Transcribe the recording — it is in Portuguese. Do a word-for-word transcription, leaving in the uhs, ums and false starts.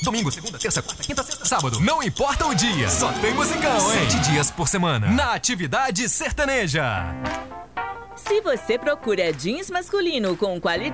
Domingo, segunda, terça, quarta, quinta, sexta, sábado. Não importa o dia, só tem musicão, hein? Sete dias por semana, na Atividade Sertaneja. Se você procura jeans masculino com qualidade...